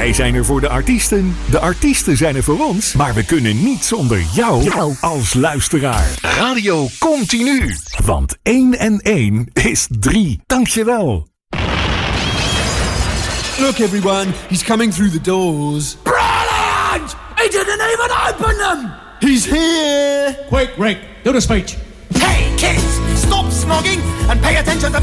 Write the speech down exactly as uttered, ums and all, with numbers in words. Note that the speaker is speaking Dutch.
Wij zijn er voor de artiesten, de artiesten zijn er voor ons, maar we kunnen niet zonder jou als luisteraar. Radio Continu, want één en één is drie. Dankjewel. Look everyone, he's coming through the doors. Brilliant! He didn't even open them! He's here! Quick, Rick, do the speech. Hey kids, stop snogging and pay attention to